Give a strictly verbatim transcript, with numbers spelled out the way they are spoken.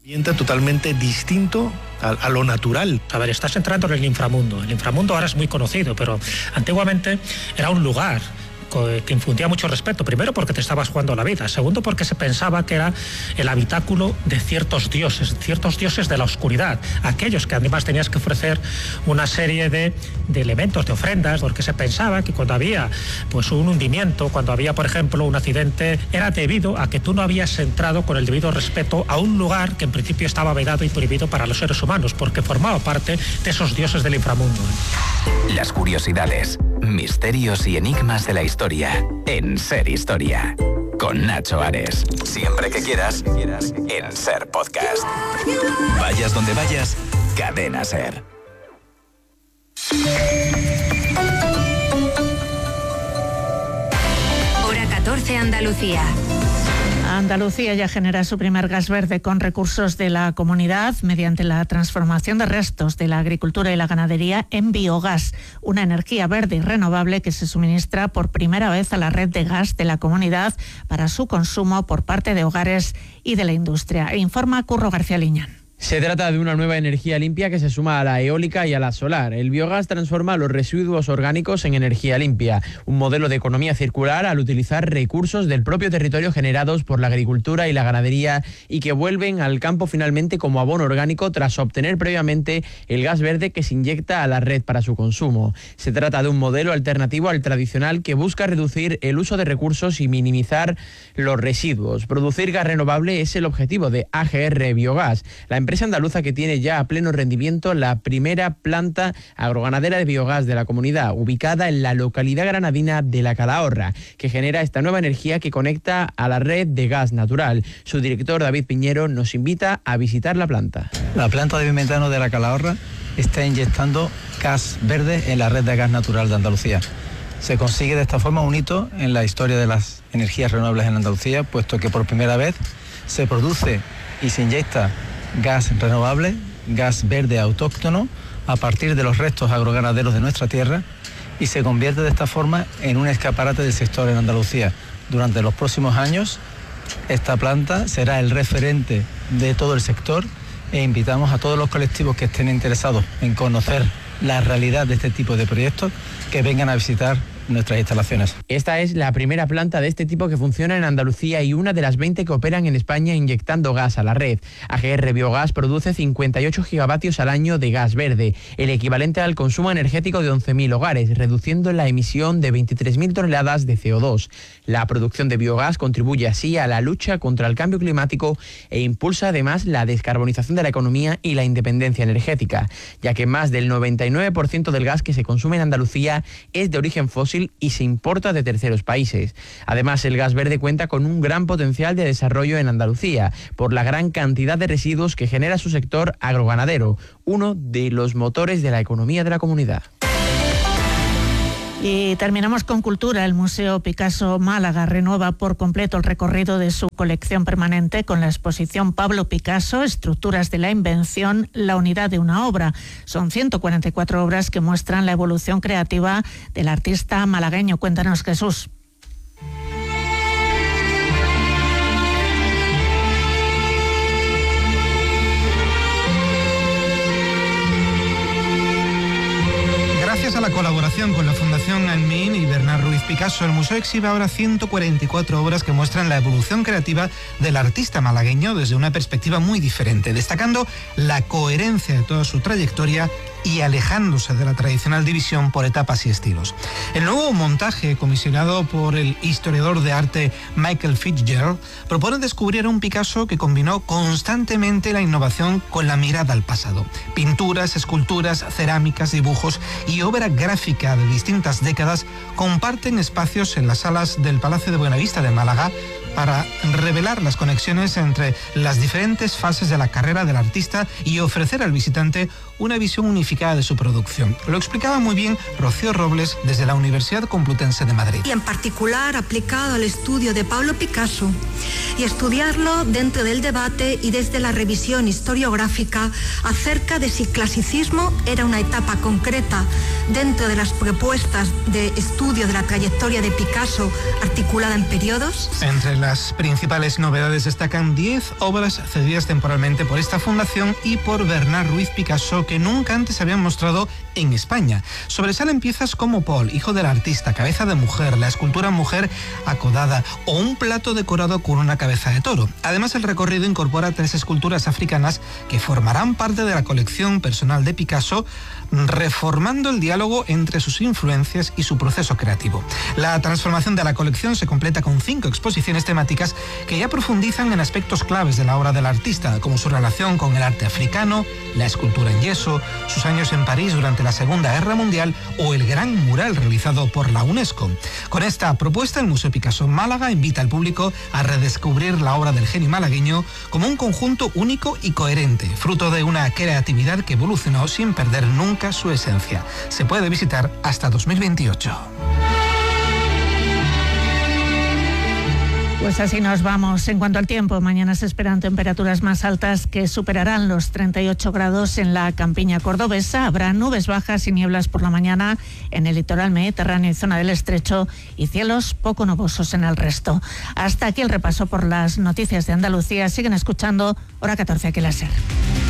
Ambiente totalmente distinto a, a lo natural. A ver, estás entrando en el inframundo. El inframundo ahora es muy conocido, pero antiguamente era un lugar que infundía mucho respeto, primero porque te estabas jugando la vida, segundo porque se pensaba que era el habitáculo de ciertos dioses, ciertos dioses de la oscuridad, aquellos que además tenías que ofrecer una serie de, de elementos, de ofrendas, porque se pensaba que cuando había pues un hundimiento, cuando había por ejemplo un accidente, era debido a que tú no habías entrado con el debido respeto a un lugar que en principio estaba vedado y prohibido para los seres humanos, porque formaba parte de esos dioses del inframundo. Las curiosidades, misterios y enigmas de la historia en Ser Historia. Con Nacho Ares. Siempre que quieras, en Ser Podcast. Vayas donde vayas, Cadena Ser. Hora catorce, Andalucía. Andalucía ya genera su primer gas verde con recursos de la comunidad mediante la transformación de restos de la agricultura y la ganadería en biogás, una energía verde y renovable que se suministra por primera vez a la red de gas de la comunidad para su consumo por parte de hogares y de la industria. Informa Curro García Liñán. Se trata de una nueva energía limpia que se suma a la eólica y a la solar. El biogás transforma los residuos orgánicos en energía limpia, un modelo de economía circular al utilizar recursos del propio territorio generados por la agricultura y la ganadería y que vuelven al campo finalmente como abono orgánico tras obtener previamente el gas verde que se inyecta a la red para su consumo. Se trata de un modelo alternativo al tradicional que busca reducir el uso de recursos y minimizar los residuos. Producir gas renovable es el objetivo de A G R Biogás, la empresa andaluza que tiene ya a pleno rendimiento la primera planta agroganadera de biogás de la comunidad, ubicada en la localidad granadina de La Calahorra, que genera esta nueva energía que conecta a la red de gas natural. Su director, David Piñero, nos invita a visitar la planta. La planta de biometano de La Calahorra está inyectando gas verde en la red de gas natural de Andalucía. Se consigue de esta forma un hito en la historia de las energías renovables en Andalucía, puesto que por primera vez se produce y se inyecta gas renovable, gas verde autóctono, a partir de los restos agroganaderos de nuestra tierra y se convierte de esta forma en un escaparate del sector en Andalucía. Durante los próximos años, esta planta será el referente de todo el sector e invitamos a todos los colectivos que estén interesados en conocer la realidad de este tipo de proyectos que vengan a visitar nuestras instalaciones. Esta es la primera planta de este tipo que funciona en Andalucía y una de las veinte que operan en España inyectando gas a la red. A G R Biogás produce cincuenta y ocho gigavatios al año de gas verde, el equivalente al consumo energético de once mil hogares, reduciendo la emisión de veintitrés mil toneladas de C O dos. La producción de biogás contribuye así a la lucha contra el cambio climático e impulsa además la descarbonización de la economía y la independencia energética, ya que más del noventa y nueve por ciento del gas que se consume en Andalucía es de origen fósil y se importa de terceros países. Además, el gas verde cuenta con un gran potencial de desarrollo en Andalucía por la gran cantidad de residuos que genera su sector agroganadero, uno de los motores de la economía de la comunidad. Y terminamos con cultura. El Museo Picasso Málaga renueva por completo el recorrido de su colección permanente con la exposición Pablo Picasso, Estructuras de la Invención, la unidad de una obra. Son ciento cuarenta y cuatro obras que muestran la evolución creativa del artista malagueño. Cuéntanos, Jesús. Gracias a la colaboración con la Fundación Almin y Bernard Ruiz Picasso, el museo exhibe ahora ciento cuarenta y cuatro obras que muestran la evolución creativa del artista malagueño desde una perspectiva muy diferente, destacando la coherencia de toda su trayectoria y alejándose de la tradicional división por etapas y estilos. El nuevo montaje, comisionado por el historiador de arte Michael Fitzgerald, propone descubrir a un Picasso que combinó constantemente la innovación con la mirada al pasado. Pinturas, esculturas, cerámicas, dibujos y obra gráfica de distintas décadas comparten espacios en las salas del Palacio de Buenavista de Málaga para revelar las conexiones entre las diferentes fases de la carrera del artista y ofrecer al visitante una visión unificada de su producción. Lo explicaba muy bien Rocío Robles desde la Universidad Complutense de Madrid. Y en particular aplicado al estudio de Pablo Picasso y estudiarlo dentro del debate y desde la revisión historiográfica acerca de si clasicismo era una etapa concreta dentro de las propuestas de estudio de la trayectoria de Picasso articulada en periodos. Entre las principales novedades destacan diez obras cedidas temporalmente por esta fundación y por Bernard Ruiz Picasso que nunca antes se habían mostrado en España. Sobresalen piezas como Paul, hijo del artista, cabeza de mujer, la escultura mujer acodada o un plato decorado con una cabeza de toro. Además, el recorrido incorpora tres esculturas africanas que formarán parte de la colección personal de Picasso, reformando el diálogo entre sus influencias y su proceso creativo. La transformación de la colección se completa con cinco exposiciones temáticas que ya profundizan en aspectos claves de la obra del artista, como su relación con el arte africano, la escultura en yeso, sus años en París durante la Segunda Guerra Mundial o el gran mural realizado por la UNESCO. Con esta propuesta, el Museo Picasso Málaga invita al público a redescubrir la obra del genio malagueño como un conjunto único y coherente, fruto de una creatividad que evolucionó sin perder nunca su esencia. Se puede visitar hasta dos mil veintiocho. Pues así nos vamos. En cuanto al tiempo, mañana se esperan temperaturas más altas que superarán los treinta y ocho grados en la campiña cordobesa. Habrá nubes bajas y nieblas por la mañana en el litoral mediterráneo y zona del Estrecho y cielos poco nubosos en el resto. Hasta aquí el repaso por las noticias de Andalucía. Siguen escuchando Hora catorce aquí en la SER.